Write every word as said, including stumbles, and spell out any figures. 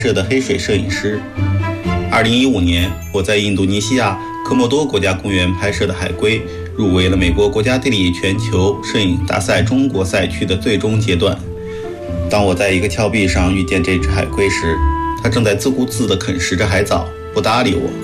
摄的黑水摄影师。二零一五年，我在印度尼西亚科莫多国家公园拍摄的海龟入围了美国国家地理全球摄影大赛中国赛区的最终阶段。当我在一个峭壁上遇见这只海龟时，它正在自顾自地啃食着海藻，不搭理我。